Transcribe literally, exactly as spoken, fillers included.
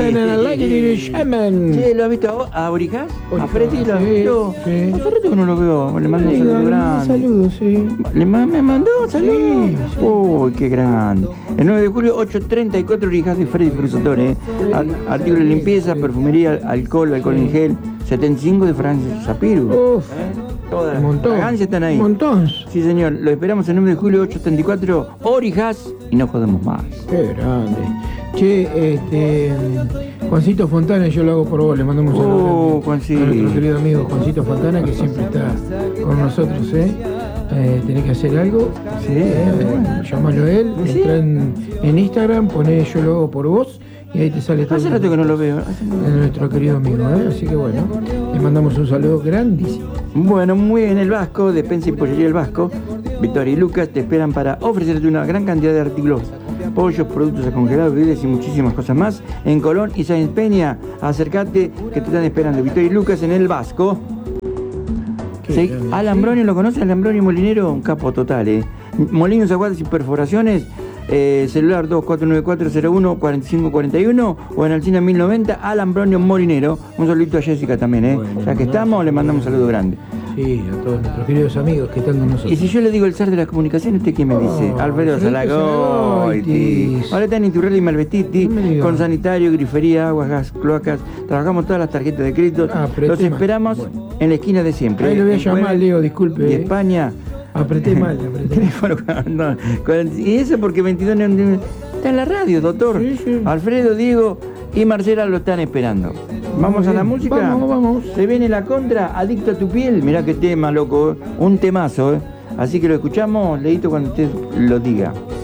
al aire y le llaman. Che, ¿lo has visto a, a Orijas? ¿A Freddy lo has Sí, visto? sí. Hace rato que no lo veo. Le mando un saludo Un grande. saludo, sí. ¿Le ma- me mandó un saludo? Sí, sí. Uy, qué grande. El nueve de julio, ocho treinta y cuatro, Orijas de Freddy Frusatore. Artículos de limpieza, perfumería, alcohol, alcohol en gel. setenta y cinco de Francis Zapiru. Uf, Todas un las montón. fragancias están ahí. Un montón. Sí, señor. Lo esperamos el nueve de julio, ocho treinta y cuatro, Orijas. Y no jodemos más. Qué grande. Che, este. Juancito Fontana, yo lo hago por vos, le mandamos un Oh, saludo Juancito. a nuestro querido amigo Juancito Fontana, que siempre está con nosotros, ¿eh? eh tenés que hacer algo. Sí, Eh, bueno. llámalo a él, ¿Sí? entra en, en Instagram, poné yo lo hago por vos y ahí te sale todo. Hace rato que no lo veo. De nuestro querido amigo, ¿eh? Así que bueno, le mandamos un saludo grandísimo. Bueno, muy bien, el Vasco, Despensa y Pollería El Vasco, Victoria y Lucas te esperan para ofrecerte una gran cantidad de artículos, pollos, productos congelados, bebidas y muchísimas cosas más en Colón y Sáenz Peña. Acércate que te están esperando Victoria y Lucas en El Vasco. Sí, grande. Alambronio, ¿lo conoces? Alambronio Molinero, un capo total, ¿eh? Molinos, aguadas y perforaciones. Eh, celular dos cuatro nueve cuatro cero uno cuatro cinco cuatro uno o en Alcina mil noventa, Alambronio Molinero. Un saludito a Jessica también, ¿eh? Bueno, ya que estamos, le mandamos un saludo grande. Sí, a todos nuestros queridos amigos que están con nosotros. Y si yo le digo el zar de las comunicaciones, ¿usted qué me dice? Oh, Alfredo Alfredo Salagoiti. Salagoitis. Ahora están en Iturralde y Malvestiti, No me diga. con sanitario, grifería, aguas, gas, cloacas. Trabajamos todas las tarjetas de crédito. Ah, pero Los tema- esperamos bueno. en la esquina de siempre. Ahí lo voy a En llamar, Güemes Leo, disculpe, Y eh. España. Apreté mal, apreté mal. Teléfono cuando- cuando- y eso porque veintidós no- no- está en la radio, doctor. Sí, sí. Alfredo, Diego y Marcela lo están esperando. ¿Vamos a la bien. música? Vamos, vamos. Se viene la contra, Adicto a tu piel. Mirá qué tema, loco. Un temazo, ¿eh? Así que lo escuchamos, Leito, cuando usted lo diga.